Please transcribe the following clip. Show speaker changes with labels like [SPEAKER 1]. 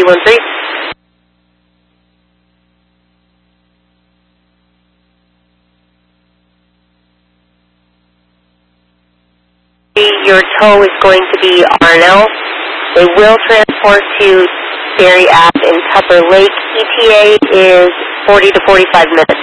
[SPEAKER 1] 313. Your tow is going to be Arnell. They will transport to Berry Ave in Tupper Lake. ETA is 40 to 45 minutes.